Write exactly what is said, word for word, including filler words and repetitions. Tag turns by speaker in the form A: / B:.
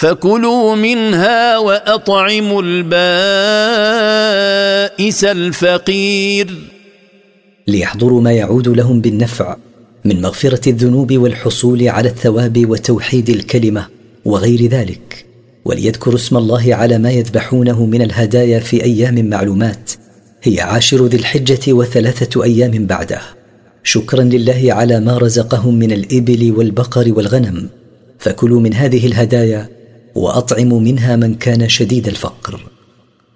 A: فكلوا منها وأطعموا البائس الفقير.
B: ليحضروا ما يعود لهم بالنفع من مغفرة الذنوب والحصول على الثواب وتوحيد الكلمة وغير ذلك، وليذكروا اسم الله على ما يذبحونه من الهدايا في أيام معلومات هي عاشر ذي الحجة وثلاثة أيام بعده، شكرا لله على ما رزقهم من الإبل والبقر والغنم. فكلوا من هذه الهدايا وأطعموا منها من كان شديد الفقر.